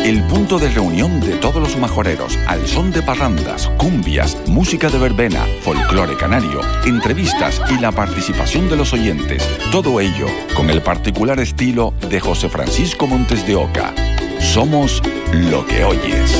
el punto de reunión de todos los majoreros, al son de parrandas, cumbias, música de verbena, folclore canario, entrevistas y la participación de los oyentes. Todo ello con el particular estilo de José Francisco Montes de Oca. Somos lo que oyes.